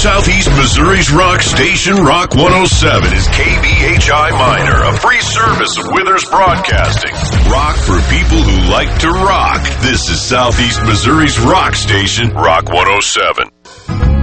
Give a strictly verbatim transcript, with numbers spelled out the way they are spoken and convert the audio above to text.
Southeast Missouri's rock station, Rock one oh seven, is K B H I Minor, a free service of Withers Broadcasting. Rock for people who like to rock. This is Southeast Missouri's rock station, Rock one oh seven.